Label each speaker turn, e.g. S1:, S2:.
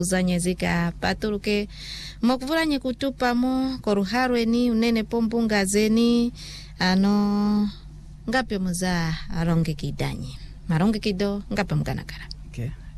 S1: uzanye zika patuluke mokuvulanye kutupa mo koruharweni unene pombunga zeni ngape muza aronge kidanyi maronge kido ngape mkanakara.
S2: Okay.